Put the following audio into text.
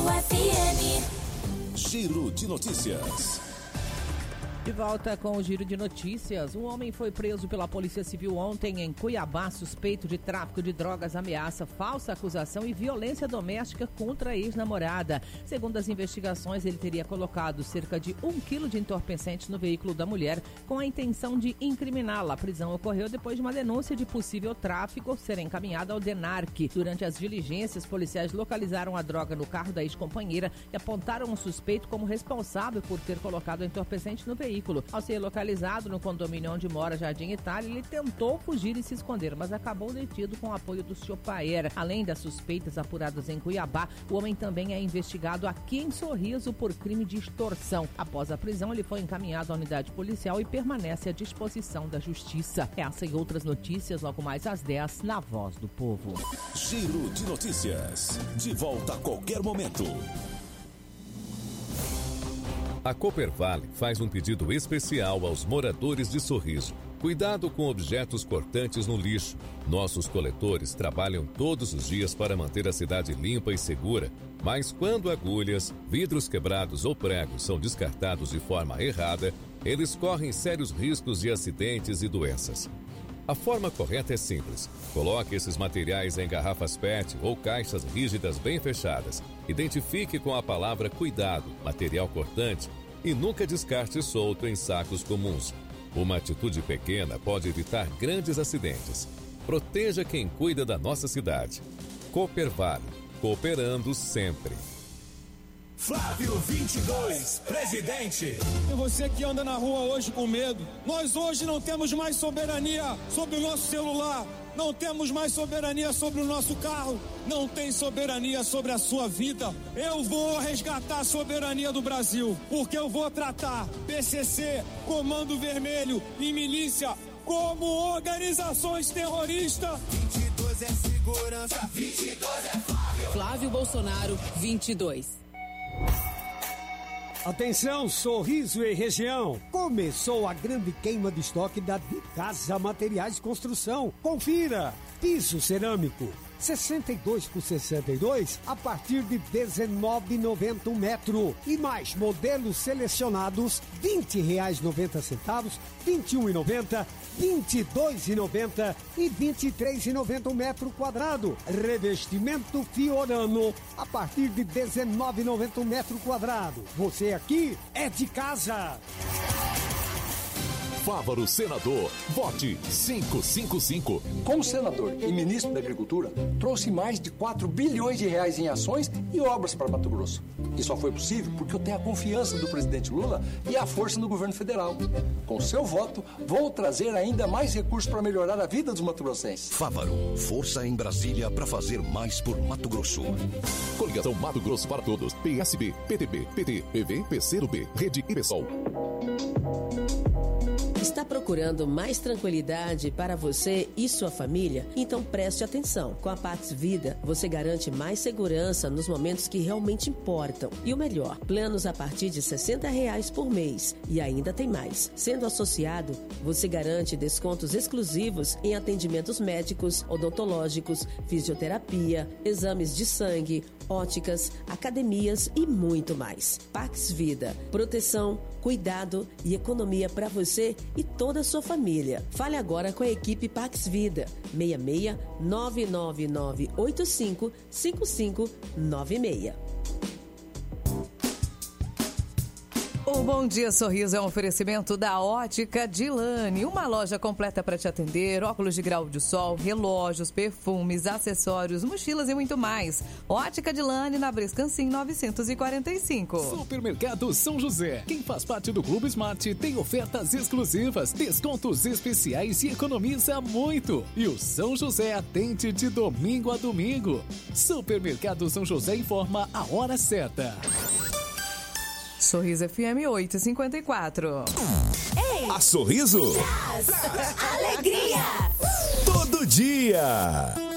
Giro de notícias. De volta com o Giro de Notícias. Um homem foi preso pela Polícia Civil ontem em Cuiabá, suspeito de tráfico de drogas, ameaça, falsa acusação e violência doméstica contra a ex-namorada. Segundo as investigações, ele teria colocado cerca de 1 quilo de entorpecentes no veículo da mulher com a intenção de incriminá-la. A prisão ocorreu depois de uma denúncia de possível tráfico ser encaminhada ao DENARC. Durante as diligências, policiais localizaram a droga no carro da ex-companheira e apontaram o suspeito como responsável por ter colocado o entorpecente no veículo. Ao ser localizado no condomínio onde mora Jardim Itália, ele tentou fugir e se esconder, mas acabou detido com o apoio do Chopaer. Além das suspeitas apuradas em Cuiabá, o homem também é investigado aqui em Sorriso por crime de extorsão. Após a prisão, ele foi encaminhado à unidade policial e permanece à disposição da justiça. Essa e outras notícias logo mais às 10 na Voz do Povo. Giro de notícias. De volta a qualquer momento. A Coopervale faz um pedido especial aos moradores de Sorriso. Cuidado com objetos cortantes no lixo. Nossos coletores trabalham todos os dias para manter a cidade limpa e segura, mas quando agulhas, vidros quebrados ou pregos são descartados de forma errada, eles correm sérios riscos de acidentes e doenças. A forma correta é simples. Coloque esses materiais em garrafas PET ou caixas rígidas bem fechadas. Identifique com a palavra cuidado, material cortante, e nunca descarte solto em sacos comuns. Uma atitude pequena pode evitar grandes acidentes. Proteja quem cuida da nossa cidade. Coopervale, cooperando sempre. Flávio 22, presidente. E você que anda na rua hoje com medo, nós hoje não temos mais soberania sobre o nosso celular, não temos mais soberania sobre o nosso carro, não tem soberania sobre a sua vida. Eu vou resgatar a soberania do Brasil, porque eu vou tratar PCC, Comando Vermelho e milícia como organizações terroristas. 22 é segurança, 22 é Flávio. Flávio Bolsonaro, 22. Atenção, Sorriso e região. Começou a grande queima de estoque da De Casa Materiais Construção. Confira. Piso cerâmico 62 por 62 a partir de R$19,90 um metro. E mais modelos selecionados R$20,90, R$21,90, R$22,90 e R$23,90 um metro quadrado. Revestimento Fiorano a partir de R$19,90 um metro quadrado. Você aqui é de casa. Fávaro Senador, vote 555. Como senador e ministro da Agricultura, trouxe mais de 4 bilhões de reais em ações e obras para Mato Grosso. E só foi possível porque eu tenho a confiança do presidente Lula e a força do governo federal. Com seu voto, vou trazer ainda mais recursos para melhorar a vida dos mato-grossenses. Fávaro, força em Brasília para fazer mais por Mato Grosso. Coligação Mato Grosso para Todos, PSB, PTB, PT, PV, PCdoB, Rede e PSOL. Está procurando mais tranquilidade para você e sua família? Então preste atenção. Com a Pax Vida, você garante mais segurança nos momentos que realmente importam. E o melhor, planos a partir de R$60 por mês. E ainda tem mais. Sendo associado, você garante descontos exclusivos em atendimentos médicos, odontológicos, fisioterapia, exames de sangue, óticas, academias e muito mais. Pax Vida, proteção, cuidado e economia para você e toda a sua família. Fale agora com a equipe Pax Vida. 66 99985 5596. O Bom Dia Sorriso é um oferecimento da Ótica Dilane, uma loja completa para te atender, óculos de grau de sol, relógios, perfumes, acessórios, mochilas e muito mais. Ótica Dilane na Brescancin 945. Supermercado São José. Quem faz parte do Clube Smart tem ofertas exclusivas, descontos especiais e economiza muito. E o São José atende de domingo a domingo. Supermercado São José informa a hora certa. Sorriso FM 854. Ei! A Sorriso? Alegria! Todo dia!